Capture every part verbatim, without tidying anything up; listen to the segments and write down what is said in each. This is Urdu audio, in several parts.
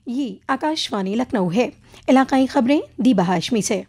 یہ آکاشوانی لکھنؤ ہے۔ علاقائی خبریں دیبا ہاشمی سے۔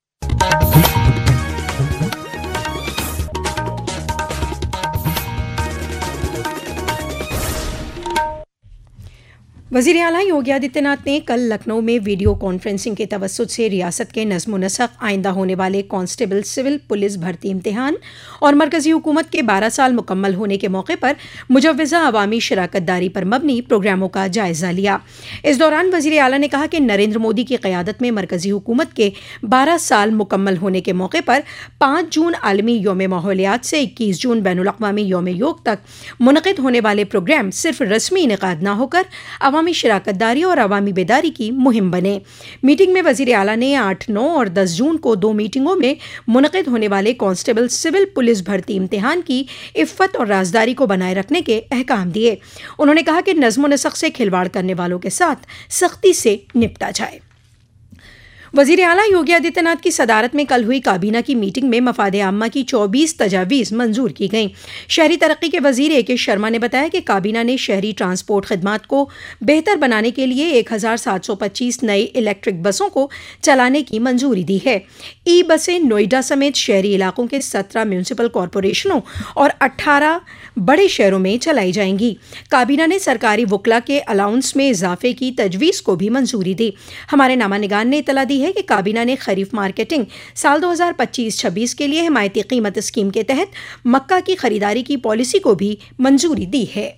وزیر اعلیٰ یوگی آدتیہ ناتھ نے کل لکھنؤ میں ویڈیو کانفرنسنگ کے توسط سے ریاست کے نظم و نسق، آئندہ ہونے والے کانسٹیبل سول پولیس بھرتی امتحان اور مرکزی حکومت کے بارہ سال مکمل ہونے کے موقع پر مجوزہ عوامی شراکت داری پر مبنی پروگراموں کا جائزہ لیا۔ اس دوران وزیر اعلیٰ نے کہا کہ نریندر مودی کی قیادت میں مرکزی حکومت کے بارہ سال مکمل ہونے کے موقع پر پانچ جون عالمی یوم ماحولیات سے اکیس جون بین الاقوامی یوم یوگ تک منعقد ہونے والے پروگرام صرف رسمی انعقاد نہ ہو کر عوامی شراکت داری اور عوامی بیداری کی مہم بنے۔ میٹنگ میں وزیر اعلیٰ نے آٹھ نو اور دس جون کو دو میٹنگوں میں منعقد ہونے والے کانسٹیبل سول پولیس بھرتی امتحان کی عفت اور رازداری کو بنائے رکھنے کے احکام دیے۔ انہوں نے کہا کہ نظم و نسق سے کھلواڑ کرنے والوں کے ساتھ سختی سے نپٹا جائے۔ وزیر اعلیٰ یوگی آدتیہ ناتھ کی صدارت میں کل ہوئی کابینہ کی میٹنگ میں مفاد عامہ کی چوبیس تجاویز منظور کی گئیں۔ شہری ترقی کے وزیر اے کے شرما نے بتایا کہ کابینہ نے شہری ٹرانسپورٹ خدمات کو بہتر بنانے کے لیے ایک ہزار سات سو پچیس نئی الیکٹرک بسوں کو چلانے کی منظوری دی ہے۔ ای بسیں نوئیڈا سمیت شہری علاقوں کے سترہ میونسپل کارپوریشنوں اور اٹھارہ بڑے شہروں میں چلائی جائیں گی۔ کابینہ نے سرکاری وکلا کے الاؤنس میں اضافے کی تجویز کو بھی منظوری دی۔ ہمارے نامہ نگار نے اطلاع دی ہے کہ کابینہ نے خریف مارکیٹنگ سال دو ہزار پچیس چھبیس کے لیے حمایتی قیمت اسکیم کے تحت مکہ کی خریداری کی پالیسی کو بھی منظوری دی ہے۔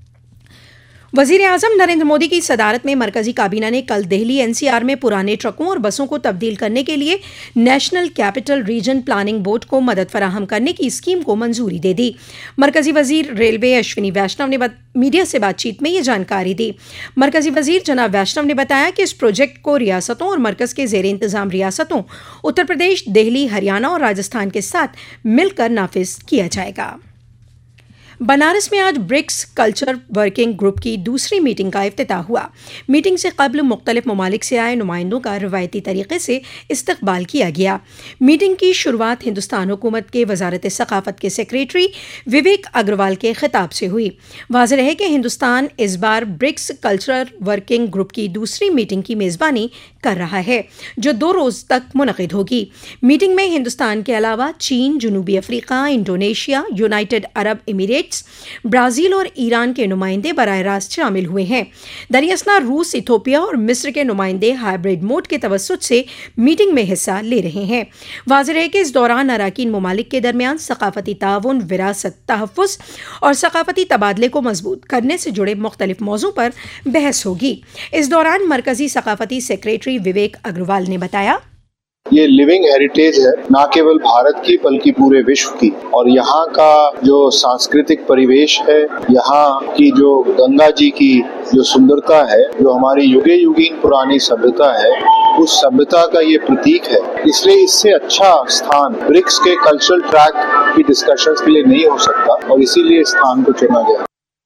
وزیر اعظم نریندر مودی کی صدارت میں مرکزی کابینہ نے کل دہلی این سی آر میں پرانے ٹرکوں اور بسوں کو تبدیل کرنے کے لیے national capital region planning board کو مدد فراہم کرنے کی اسکیم کو منظوری دے دی۔ مرکزی وزیر ریلوے اشونی ویشنو نے میڈیا سے بات چیت میں یہ جانکاری دی۔ مرکزی وزیر جناب ویشنو نے بتایا کہ اس پروجیکٹ کو ریاستوں اور مرکز کے زیر انتظام ریاستوں اتر پردیش، دہلی، ہریانہ اور راجستھان کے ساتھ مل کر نافذ کیا جائے گا۔ بنارس میں آج برکس کلچر ورکنگ گروپ کی دوسری میٹنگ کا افتتاح ہوا۔ میٹنگ سے قبل مختلف ممالک سے آئے نمائندوں کا روایتی طریقے سے استقبال کیا گیا۔ میٹنگ کی شروعات ہندوستان حکومت کے وزارت ثقافت کے سیکریٹری وویک اگروال کے خطاب سے ہوئی۔ واضح رہے کہ ہندوستان اس بار برکس کلچر ورکنگ گروپ کی دوسری میٹنگ کی میزبانی کر رہا ہے، جو دو روز تک منعقد ہوگی۔ میٹنگ میں ہندوستان کے علاوہ چین، جنوبی افریقہ، انڈونیشیا، یونائیٹڈ عرب امارات، برازیل اور ایران کے نمائندے براہ راست شامل ہوئے ہیں۔ دریاسنا روس، ایتھوپیا اور مصر کے نمائندے ہائبرڈ موڈ کے توسط سے میٹنگ میں حصہ لے رہے ہیں۔ واضح ہے کہ اس دوران اراکین ممالک کے درمیان ثقافتی تعاون، وراثت تحفظ اور ثقافتی تبادلے کو مضبوط کرنے سے جڑے مختلف موضوع پر بحث ہوگی۔ اس دوران مرکزی ثقافتی سیکریٹری وویک اگروال نے بتایا، یہ لیونگ ہیریٹیج ہے نہ کیول بھارت کی بلکہ پورے وشو کی، اور یہاں کا جو سانسکرتک پریویش ہے، یہاں کی جو گنگا جی کی جو سندرتا ہے، جو ہماری یوگے یوگین پرانی سبھیتا ہے، اس سبھیتا کا یہ پرتیک ہے۔ اس لیے اس سے اچھا استھان برکس کے کلچرل ٹریک کی ڈسکشنز کے لیے نہیں ہو سکتا، اور اسی لیے استھان کو چنا گیا۔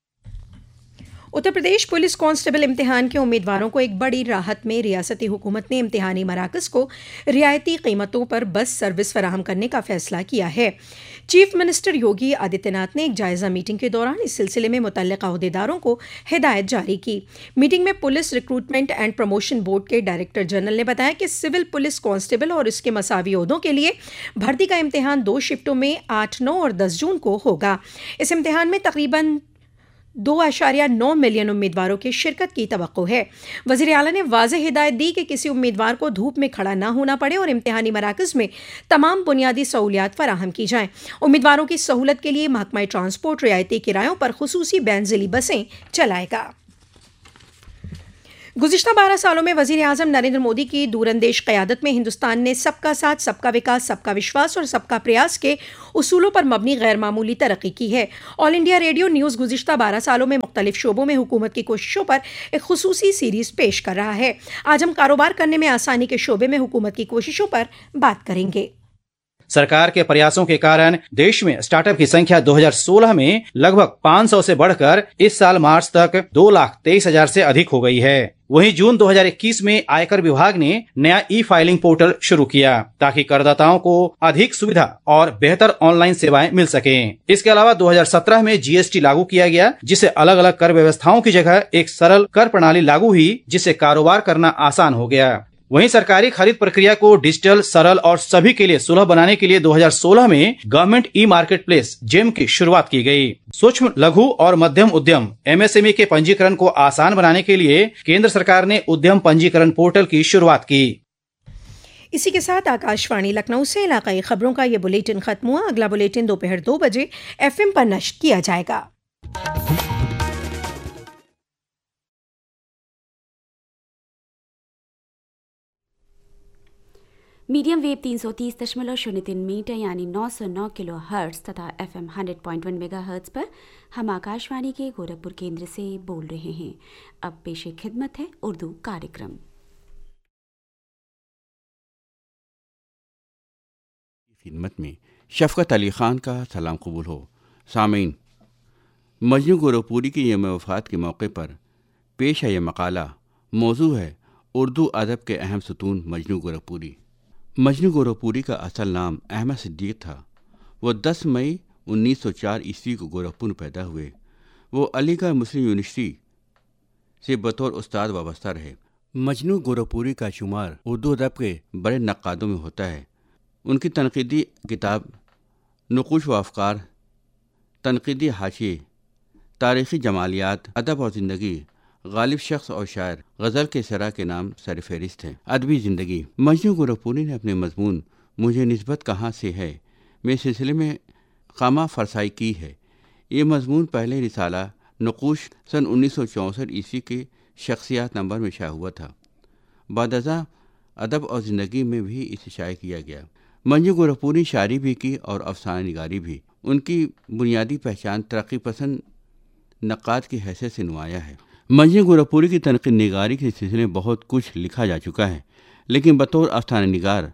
اتر پردیش پولیس کانسٹیبل امتحان کے امیدواروں کو ایک بڑی راحت میں ریاستی حکومت نے امتحانی مراکز کو رعایتی قیمتوں پر بس سروس فراہم کرنے کا فیصلہ کیا ہے۔ چیف منسٹر یوگی آدتیہ ناتھ نے ایک جائزہ میٹنگ کے دوران اس سلسلے میں متعلقہ عہدیداروں کو ہدایت جاری کی۔ میٹنگ میں police recruitment and promotion board کے ڈائریکٹر جنرل نے بتایا کہ سول پولیس کانسٹیبل اور اس کے مساوی عہدوں کے لیے بھرتی کا امتحان دو شفٹوں میں آٹھ نو اور دس جون کو ہوگا۔ اس امتحان میں تقریباً دو اشاریہ نو ملین امیدواروں کی شرکت کی توقع ہے۔ وزیر اعلیٰ نے واضح ہدایت دی کہ کسی امیدوار کو دھوپ میں کھڑا نہ ہونا پڑے اور امتحانی مراکز میں تمام بنیادی سہولیات فراہم کی جائیں۔ امیدواروں کی سہولت کے لیے محکمہ ٹرانسپورٹ رعایتی کرایوں پر خصوصی بین ضلعی بسیں چلائے گا۔ گزشتہ بارہ سالوں میں وزیر اعظم نریندر مودی کی دور اندیش قیادت میں ہندوستان نے سب کا ساتھ، سب کا وکاس، سب کا وشواس اور سب کا پریاس کے اصولوں پر مبنی غیر معمولی ترقی کی ہے۔ آل انڈیا ریڈیو نیوز گزشتہ بارہ سالوں میں مختلف شعبوں میں حکومت کی کوششوں پر ایک خصوصی سیریز پیش کر رہا ہے۔ آج ہم کاروبار کرنے میں آسانی کے شعبے میں حکومت کی کوششوں پر بات کریں گے۔ سرکار کے پریاسوں کے کارن دیش میں اسٹارٹ اپ کی سنکھیا دو ہزار سولہ میں لگ بھگ پانچ سو سے بڑھ کر اس سال مارچ تک دو لاکھ تیئیس ہزار سے ادھک ہو گئی ہے۔ वहीं जून दो हज़ार इक्कीस में आयकर विभाग ने नया ई फाइलिंग पोर्टल शुरू किया ताकि करदाताओं को अधिक सुविधा और बेहतर ऑनलाइन सेवाएं मिल सकें। इसके अलावा दो हज़ार सत्रह में जीएसटी लागू किया गया, जिससे अलग अलग कर व्यवस्थाओं की जगह एक सरल कर प्रणाली लागू हुई, जिससे कारोबार करना आसान हो गया। वहीं सरकारी खरीद प्रक्रिया को डिजिटल, सरल और सभी के लिए सुलभ बनाने के लिए दो हज़ार सोलह में government e market place GeM की शुरुआत की गई। सूक्ष्म, लघु और मध्यम उद्यम एमएसएमई के पंजीकरण को आसान बनाने के लिए केंद्र सरकार ने उद्यम पंजीकरण पोर्टल की शुरुआत की। इसी के साथ आकाशवाणी लखनऊ से इलाकाई खबरों का ये बुलेटिन खत्म हुआ। अगला बुलेटिन दोपहर दो बजे एफएम पर नश्र किया जाएगा। मीडियम वेव तीन सौ तीस दशमलव शून्य तीन मीटर यानी नौ सौ नौ किलो हर्ट्ज तथा F am hundred point one mega hertz पर हम आकाशवाणी के गोरखपुर केंद्र से बोल रहे हैं। अब पेशे खिदमत है उर्दू कार्यक्रम। खिदमत में शफकत अली खान का सलाम कबूल हो। सामीन, मजनू गोरखपुरी की यौम वफ़ात के मौके पर पेश है ये मकाला। मौजू है उर्दू अदब के अहम सतून मजनू गोरखपुरी। मजनू गोरखपुरी का असल नाम अहमद सिद्दीक था। वो दस मई उन्नीस सौ चार ईस्वी को गोरखपुर में पैदा हुए। वो अलीगढ़ मुस्लिम यूनिवर्सिटी से बतौर उस्ताद वाबस्ता रहे। मजनू गोरखपुरी का शुमार उर्दू अदब के बड़े नक्कादों में होता है। उनकी तनकीदी किताब नुक़ूश व अफ़कार, तनकीदी हाशिए, तारीख़ी जमालियात, अदब और ज़िंदगी, गालिब शख्स और शायर, गज़ल के सरा के नाम सर फहरिस्त हैं। अदबी ज़िंदगी। मजनू गोरखपुरी ने अपने मज़मून मुझे निस्बत कहाँ से है में सिलसिले में खामा फरसाई की है। ये मज़मून पहले रिसाला नुक़ूश सन उन्नीस सौ चौंसठ ईस्वी के शख्सियात नंबर में शाया हुआ था। बादज़ा अदब और ज़िंदगी में भी इसे शाया किया गया। मजनू गोरखपुरी शायरी भी की और अफसाना निगारी भी। उनकी बुनियादी पहचान तरक्की पसंद नक्काद की हैसियत से नुमाया है। मजनू गोरखपुरी की तनक़ीद निगारी के सिलसिले में बहुत कुछ लिखा जा चुका है, लेकिन बतौर अफसाना निगार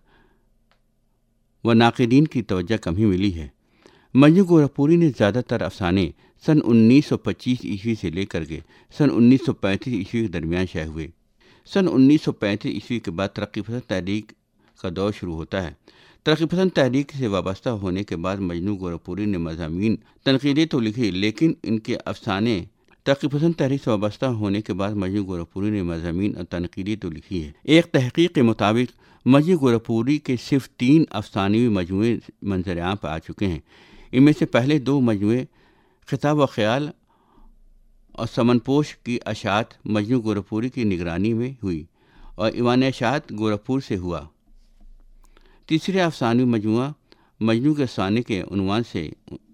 व नाक़िदीन की तवज्जो कम ही मिली है। मजनू गोरखपुरी ने ज़्यादातर अफसाने सन उन्नीस सौ पच्चीस ईस्वी से लेकर के सन उन्नीस सौ पैंतीस ईस्वी के दरमियान शाये हुए। सन उन्नीस सौ पैंतीस ईस्वी के बाद तरक्की पसंद तहरीक का दौर शुरू होता है। तरक्की पसंद तहरीक से वाबस्ता होने के बाद मजनू गोरखपुरी ने मज़ामीन तनक़ीदें तो लिखी, लेकिन इनके अफसाने तरक्की पसंद तहरीक से वाबस्ता होने के बाद मजनू गोरखपुरी ने मज़ामीन और तनक़ीदें तो लिखी है। एक तहक़ीक़ के मुताबिक मजनू गोरखपुरी के सिर्फ तीन अफसानवी मजमूए मंजर आम पर आ चुके हैं। इनमें से पहले दो मजमूए खिताब व ख़याल और समनपोश की अशात मजनू गोरखपुरी की निगरानी में हुई और ईवान अशात गोरखपुर से हुआ। तीसरे अफसानवी मजमुआ मजनू के अफसाने के उन्वान से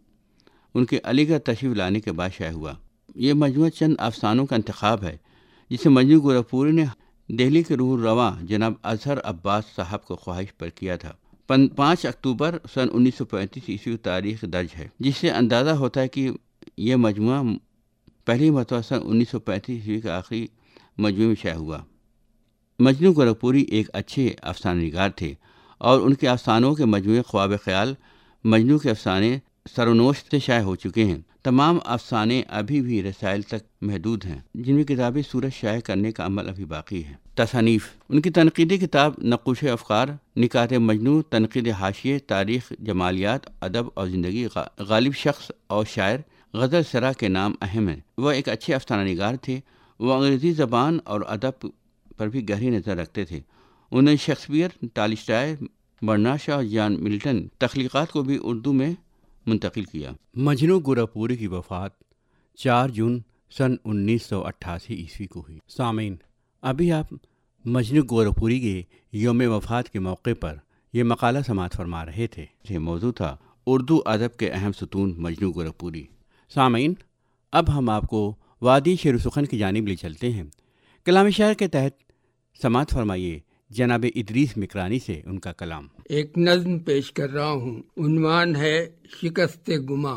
उनके अलीगढ़ तशरीफ़ लाने के बाद शाया हुआ। ये मजमुआ चंद अफसानों का इंतखाब है जिसे मजनू गोरखपुरी ने दिल्ली के रूह रवा जनाब अजहर अब्बास साहब को ख्वाहिश पर किया था। पाँच अक्टूबर सन उन्नीस सौ पैंतीस ईस्वी की तारीख दर्ज है, जिससे अंदाज़ा होता है कि यह मजमुआ पहली मरतबा सन उन्नीस सौ पैंतीस ईस्वी के आखिरी मजमुए में शाया हुआ। मजनू गोरखपुरी एक अच्छे अफसाना निगार थे और उनके अफसानों के मजमुए ख्वाब ख़याल मजनू के अफसाने सरनोश से शाया हो चुके हैं। तमाम अफसाने अभी भी रसाइल तक महदूद हैं, जिनमें किताबें सूरत शाया करने का अमल अभी बाकी है। तसानीफ़। उनकी तनक़ीदी किताब नक़ूश अफ़कार, निकात मजनू, तनक़ीद हाशिए, तारीख़ जमालियात, अदब और ज़िंदगी, गालिब शख्स और शायर, गज़ल सरा के नाम अहम हैं। वह एक अच्छे अफसाना निगार थे। वह अंग्रेज़ी ज़बान और अदब पर भी गहरी नज़र रखते थे। उन्होंने शेक्सपियर, टॉलस्टॉय, बर्नार्ड शॉ और जॉन मिल्टन तख्लीक़ात को भी उर्दू में मुंतकिल किया। मजनू गोरखपुरी की वफ़ात चार जून सन उन्नीस सौ अट्ठासी ईस्वी को हुई। सामीन, अभी आप मजनू गोरखपुरी के यौम वफ़ात के मौके पर यह मकाला समाअत फरमा रहे थे। ये मौजू था उर्दू अदब के अहम सतून मजनू गोरखपुरी। सामीन, अब हम आपको वादी शेर सुखन की जानिब ले चलते हैं। कलाम शायर के तहत समाअत फरमाइए जनाब इदरीस मिकरानी से उनका कलाम। एक नज़्म पेश कर रहा हूँ। उन्वान है शिकस्ते गुमा।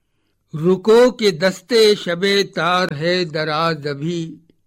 रुको के दस्ते शबे तार है दराज अभी,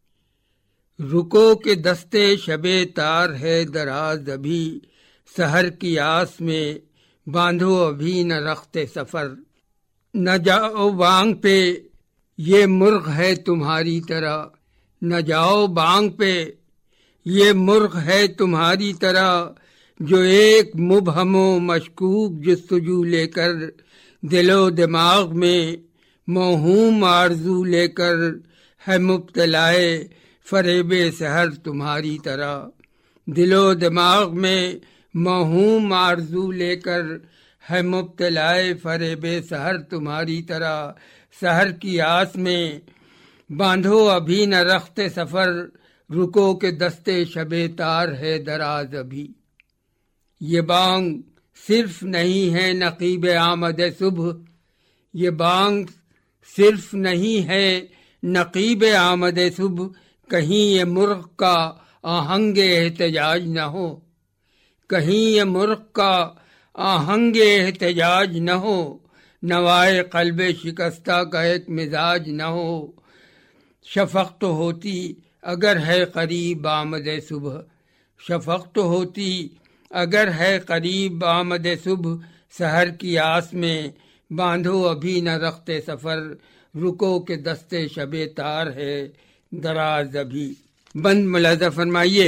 रुको के दस्ते शबे तार है दराज अभी, सहर की आस में बांधो अभी न रख्ते सफर, न जाओ बांग पे ये मुर्ग है तुम्हारी तरह, نہ جاؤ بانگ پہ، یہ مرغ ہے تمہاری طرح جو ایک مبہم و مشکوک جستجو لے کر دل و دماغ میں موہوم آرزو لے کر ہے مبتلائے فریب سحر تمہاری طرح، دل و دماغ میں موہوم آرزو لے کر ہے مبتلائے فریب سحر تمہاری طرح، سحر کی آس میں باندھو ابھی نہ رخت سفر، رکو کہ دستے شب تار ہے دراز ابھی۔ یہ بانگ صرف نہیں ہے نقیب آمد صبح، یہ بانگ صرف نہیں ہے نقیب آمد صبح، کہیں یہ مرغ کا آہنگ احتجاج نہ ہو، کہیں یہ مرغ کا آہنگ احتجاج نہ ہو، نوائے قلب شکستہ کا ایک مزاج نہ ہو، شفق تو ہوتی اگر ہے قریب آمد صبح، شفق تو ہوتی اگر ہے قریب آمد صبح، سحر کی آس میں باندھو ابھی نہ رخت سفر، رکو کہ دستے شب تار ہے دراز ابھی۔ بند ملاحظہ فرمائیے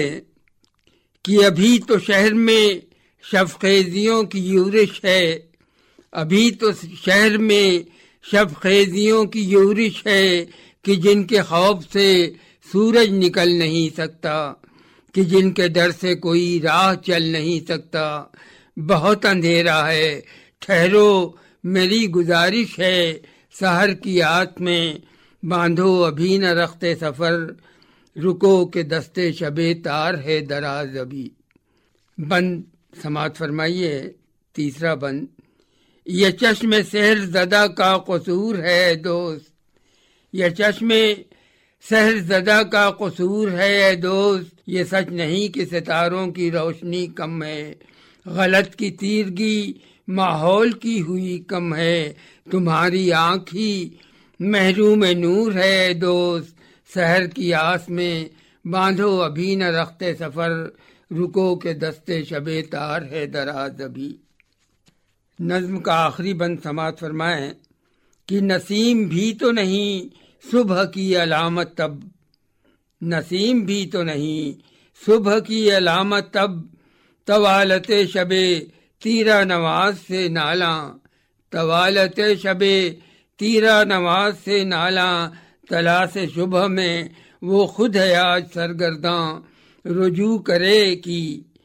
کہ ابھی تو شہر میں شب خیزیوں کی یورش ہے، ابھی تو شہر میں شب خیزیوں کی یورش ہے کہ جن کے خوف سے سورج نکل نہیں سکتا، کہ جن کے ڈر سے کوئی راہ چل نہیں سکتا، بہت اندھیرا ہے ٹھہرو میری گزارش ہے، سحر کی آت میں باندھو ابھی نہ رخت سفر، رکو کہ دستے شب تار ہے دراز ابھی۔ بند سماعت فرمائیے تیسرا بند۔ یہ چشم سحر زدہ کا قصور ہے دوست، یہ چشم سحر زدہ کا قصور ہے دوست، یہ سچ نہیں کہ ستاروں کی روشنی کم ہے، غلط کی تیرگی ماحول کی ہوئی کم ہے، تمہاری آنکھ ہی محروم نور ہے دوست، سحر کی آس میں باندھو ابھی نہ رخت سفر، رکو کہ دستے شب تار ہے دراز ابھی۔ نظم کا آخری بند سماعت فرمائیں کہ نسیم بھی تو نہیں صبح کی علامت تب، نسیم بھی تو نہیں صبح کی علامت تب، طوالت شب تیرا نواز سے نالاں، طوالت شب تیرا نواز سے نالاں، تلاش شبہ میں وہ خود ہے آج سرگرداں، رجوع کرے کی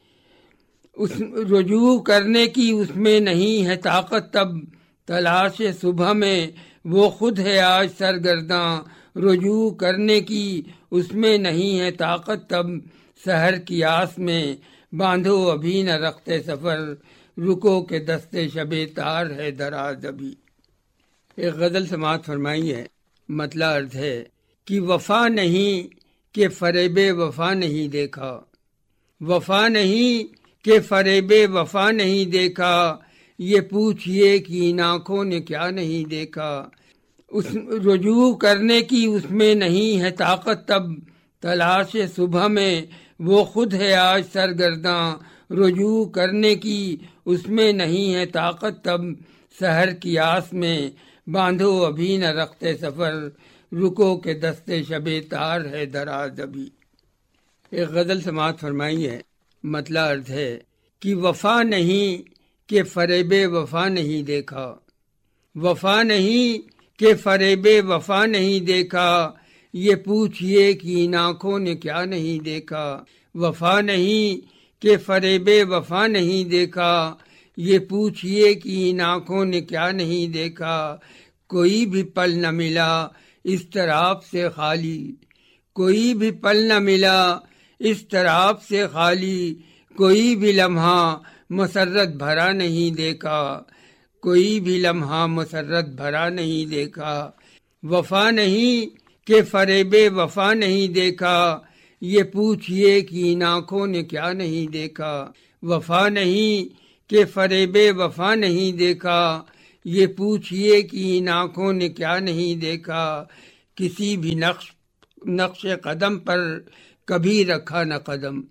اس رجوع کرنے کی اس میں نہیں ہے طاقت تب، تلاش صبح میں وہ خود ہے آج سرگرداں، رجوع کرنے کی اس میں نہیں ہے طاقت تب، سحر کی آس میں باندھو ابھی نہ رخت سفر، رکو کہ دستے شب تار ہے دراز ابھی۔ ایک غزل سماعت فرمائی ہے، مطلع عرض ہے کہ وفا نہیں کہ فریب وفا نہیں دیکھا، وفا نہیں کہ فریب وفا نہیں دیکھا، یہ پوچھئے کہ ان آنکھوں نے کیا نہیں دیکھا، اس رجوع کرنے کی اس میں نہیں ہے طاقت تب، تلاش صبح میں وہ خود ہے آج سرگرداں، رجوع کرنے کی اس میں نہیں ہے طاقت تب، سحر کی آس میں باندھو ابھی نہ رخت سفر، رکو کہ دستے شب تار ہے دراز ابھی۔ ایک غزل سماعت فرمائی ہے، مطلع عرض ہے کہ وفا نہیں کہ فریب وفا نہیں دیکھا، وفا نہیں کہ فریب وفا نہیں دیکھا، یہ پوچھئے کہ ان آنکھوں نے کیا نہیں دیکھا، وفا نہیں کہ فریب وفا نہیں دیکھا، یہ پوچھئے کہ ان آنکھوں نے کیا نہیں دیکھا، کوئی بھی پل نہ ملا اضطراب سے خالی، کوئی بھی پل نہ ملا اضطراب سے خالی، کوئی بھی لمحہ مسرت بھرا نہیں دیکھا، کوئی بھی لمحہ مسرت بھرا نہیں دیکھا، وفا نہیں کہ فریب وفا نہیں دیکھا، یہ پوچھئے کہ ان آنکھوں نے کیا نہیں دیکھا، وفا نہیں کہ فریب وفا نہیں دیکھا، یہ پوچھئے کہ ان آنکھوں نے کیا نہیں دیکھا، کسی بھی نقش نقش قدم پر کبھی رکھا نہ قدم،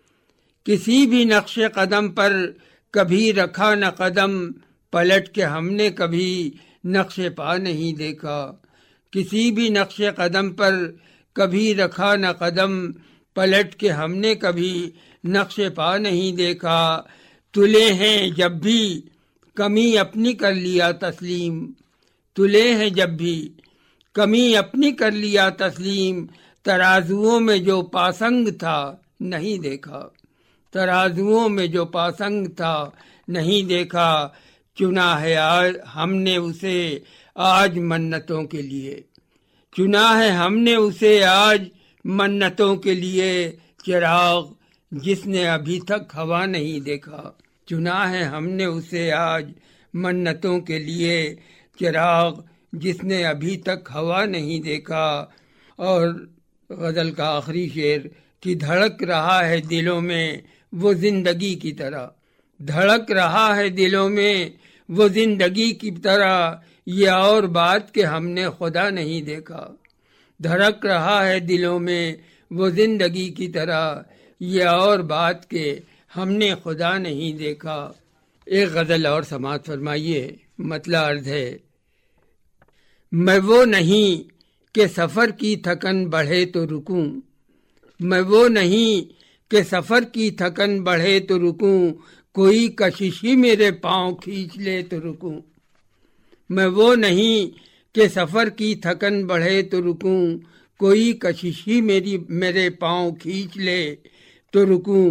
کسی بھی نقش قدم پر کبھی رکھا نہ قدم، پلٹ کے ہم نے کبھی نقش پا نہیں دیکھا، کسی بھی نقش قدم پر کبھی رکھا نہ قدم پلٹ کے ہم نے کبھی نقش پا نہیں دیکھا. تلے ہیں جب بھی کمی اپنی کر لیا تسلیم. تلے ہیں جب بھی کمی اپنی کر لیا تسلیم. ترازوؤں میں جو پاسنگ تھا نہیں دیکھا. ترازوؤں میں جو پاسنگ تھا نہیں دیکھا. چنا ہے آج ہم نے اسے آج منتوں کے لیے. چنا ہے ہم نے اسے آج منتوں کے لیے. چراغ جس نے ابھی تک ہوا نہیں دیکھا. چنا ہے ہم نے اسے آج منتوں کے لیے. چراغ جس نے ابھی تک ہوا نہیں دیکھا. اور غزل کا آخری شعر کہ دھڑک رہا ہے دلوں میں وہ زندگی کی طرح. دھڑک رہا ہے دلوں میں وہ زندگی کی طرح. یہ اور بات کہ ہم نے خدا نہیں دیکھا. دھڑک رہا ہے دلوں میں وہ زندگی کی طرح. یہ اور بات کہ ہم نے خدا نہیں دیکھا. ایک غزل اور سماعت فرمائیے. مطلع عرض ہے: میں وہ نہیں کہ سفر کی تھکن بڑھے تو رکوں. میں وہ نہیں کہ سفر کی تھکن بڑھے تو رکوں. کوئی کشش ہی میرے پاؤں کھینچ لے تو رکوں. میں وہ نہیں کہ سفر کی تھکن بڑھے تو رکوں. کوئی کشش ہی میری میرے پاؤں کھینچ لے تو رکوں.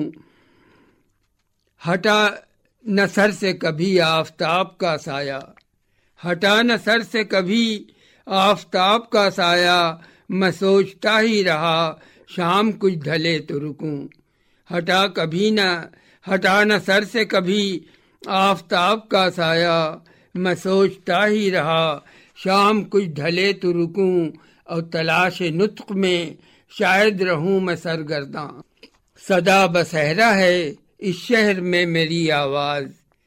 ہٹا نہ سر سے کبھی آفتاب کا سایہ. ہٹا نہ سر سے کبھی آفتاب کا سایہ. میں سوچتا ہی رہا شام کچھ ڈھلے تو رکوں. ہٹا کبھی نہ ہٹا نہ سر سے کبھی آفتاب کا سایہ. میں سوچتا ہی رہا شام کچھ ڈھلے تو رکوں. اور تلاش نطق میں شاید رہوں میں سرگرداں. صدا بصحرا ہے اس شہر میں میری آواز.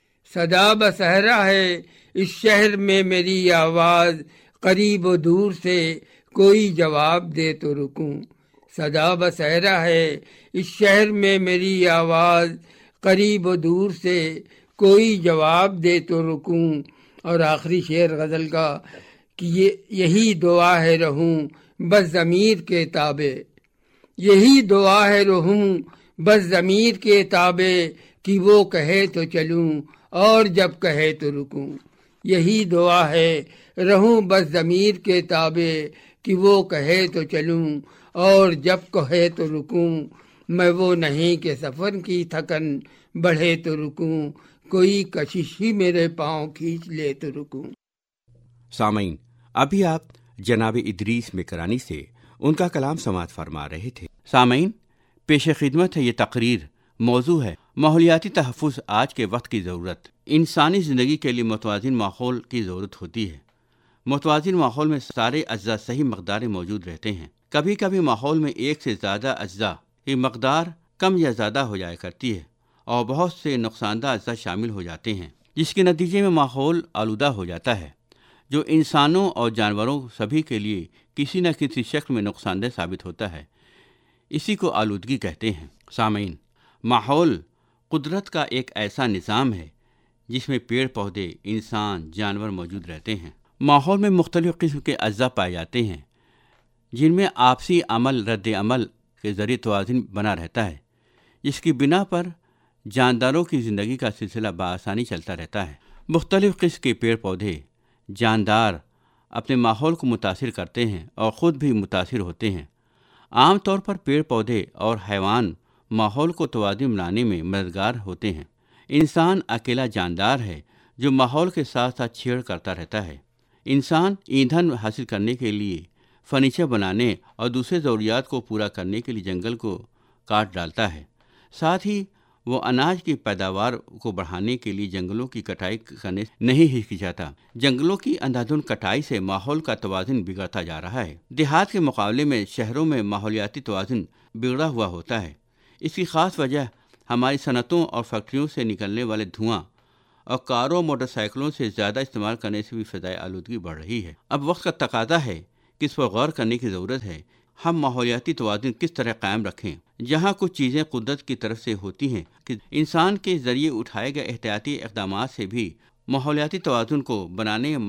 صدا بصحرا ہے اس شہر میں میری آواز. قریب و دور سے کوئی جواب دے تو رکوں. صدا بصحرا ہے اس شہر میں میری آواز. قریب و دور سے کوئی جواب دے تو رکوں. اور آخری شعر غزل کا کہ یہ یہی دعا ہے رہوں بس ضمیر کے تابع. یہی دعا ہے رہوں بس ضمیر کے تابع. کہ وہ کہے تو چلوں اور جب کہے تو رکوں. یہی دعا ہے رہوں بس ضمیر کے تابع. کہ وہ کہے تو چلوں اور جب کہے تو رکوں. میں وہ نہیں کہ سفر کی تھکن بڑھے تو رکوں. کوئی کشش ہی میرے پاؤں کھینچ لے تو رکوں. سامعین، ابھی آپ جناب ادریس مکرانی سے ان کا کلام سماعت فرما رہے تھے. سامعین، پیش خدمت ہے یہ تقریر. موضوع ہے ماحولیاتی تحفظ آج کے وقت کی ضرورت. انسانی زندگی کے لیے متوازن ماحول کی ضرورت ہوتی ہے. متوازن ماحول میں سارے اجزاء صحیح مقدار میں موجود رہتے ہیں. کبھی کبھی ماحول میں ایک سے زیادہ اجزاء کی مقدار کم یا زیادہ ہو جایا کرتی ہے اور بہت سے نقصان دہ اجزاء شامل ہو جاتے ہیں، جس کے نتیجے میں ماحول آلودہ ہو جاتا ہے، جو انسانوں اور جانوروں سبھی کے لیے کسی نہ کسی شکل میں نقصان دہ ثابت ہوتا ہے. اسی کو آلودگی کہتے ہیں. سامعین، ماحول قدرت کا ایک ایسا نظام ہے جس میں پیڑ پودے، انسان، جانور موجود رہتے ہیں. ماحول میں مختلف قسم کے اجزاء پائے جاتے ہیں جن میں آپسی عمل رد عمل کے ذریعے توازن بنا رہتا ہے، جس کی بنا پر جانداروں کی زندگی کا سلسلہ بآسانی چلتا رہتا ہے. مختلف قسم کے پیڑ پودے، جاندار اپنے ماحول کو متاثر کرتے ہیں اور خود بھی متاثر ہوتے ہیں. عام طور پر پیڑ پودے اور حیوان ماحول کو توازن بنانے میں مددگار ہوتے ہیں. انسان اکیلا جاندار ہے جو ماحول کے ساتھ ساتھ چھیڑ کرتا رہتا ہے. انسان ایندھن حاصل کرنے کے لیے، فرنیچر بنانے اور دوسرے ضروریات کو پورا کرنے کے لیے جنگل کو کاٹ ڈالتا ہے. ساتھ ہی وہ اناج کی پیداوار کو بڑھانے کے لیے جنگلوں کی کٹائی کرنے نہیں ہچکچاتا. جنگلوں کی اندھادھند کٹائی سے ماحول کا توازن بگڑتا جا رہا ہے. دیہات کے مقابلے میں شہروں میں ماحولیاتی توازن بگڑا ہوا ہوتا ہے. اس کی خاص وجہ ہماری صنعتوں اور فیکٹریوں سے نکلنے والے دھواں اور کاروں موٹر سائیکلوں سے زیادہ استعمال کرنے سے بھی فضائی آلودگی بڑھ رہی ہے. اب وقت کا تقاضا ہے کہ اس پر غور کرنے کی ضرورت ہے. ہم ماحولیاتی توازن کس طرح قائم رکھیں؟ جہاں کچھ چیزیں قدرت کی طرف سے ہوتی ہیں کہ انسان کے ذریعے اٹھائے گئے احتیاطی اقدامات سے بھی ماحولیاتی توازن کو بنانے میں